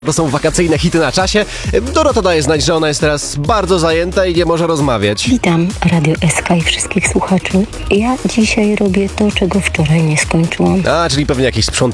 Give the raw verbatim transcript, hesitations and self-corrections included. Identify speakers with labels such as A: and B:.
A: To są wakacyjne hity na czasie. Dorota daje znać, że ona jest teraz bardzo zajęta i nie może rozmawiać.
B: Witam Radio S K i wszystkich słuchaczy. Ja dzisiaj robię to, czego wczoraj nie skończyłam.
A: A, czyli pewnie jakieś sprzątanie.